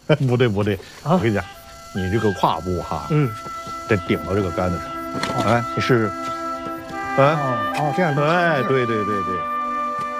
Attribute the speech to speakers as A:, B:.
A: 不对不对，
B: 啊
A: 我跟你讲，你这个胯部哈，得顶到这个杆子上，哎，你试试，哎，
B: 这样子，
A: 哎，对对对对。